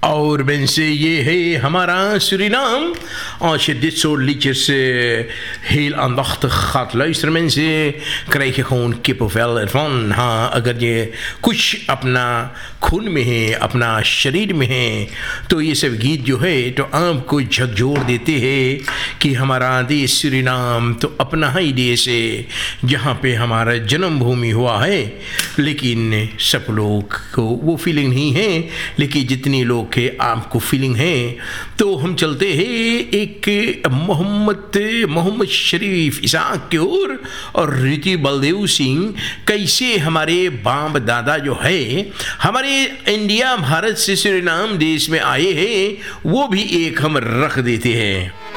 और mensen, je Hamara Suriname. Als je dit soort liedjes heel aandachtig gaat luisteren, mensen, krijg je gewoon kippenvel ervan. हाँ, अगर ये कुछ अपना खून में है, अपना शरीर में है, तो ये सब गीत जो है तो आपको झकझोर देते हैं कि हमारा देश सुरीनाम तो अपना ही देश है, जहाँ पे हमारा जन्मभूमि हुआ है। लेकिन सब लोग को वो फीलिंग नहीं है, लेकिन जितनी लोग के आपको फीलिंग है। तो हम चलते हैं एक मोहम्मद शरीफ इसाक की ओर और रीति बलदेव सिंह कैसे हमारे बाप दादा जो है हमारे इंडिया भारत से सुरीनाम देश में आए हैं, वो भी एक हम रख देते हैं।